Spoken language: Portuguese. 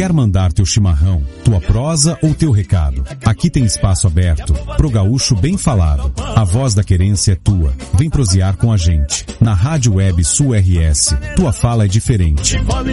Quer mandar teu chimarrão, tua prosa ou teu recado? Aqui tem espaço aberto pro gaúcho bem falado. A voz da querência é tua. Vem prosear com a gente. Na Rádio Web Sul RS, tua fala é diferente.